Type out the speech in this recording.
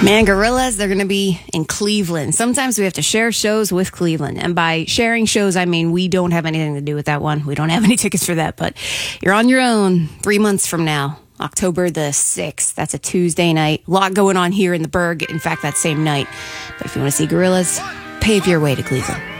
Man, Gorillaz, they're going to be in Cleveland. Sometimes we have to share shows with Cleveland. And by sharing shows, I mean we don't have anything to do with that one. We don't have any tickets for that, but you're on your own 3 months from now, October the 6th. That's a Tuesday night. A lot going on here in the Berg. In fact, that same night. But if you want to see Gorillaz, pave your way to Cleveland.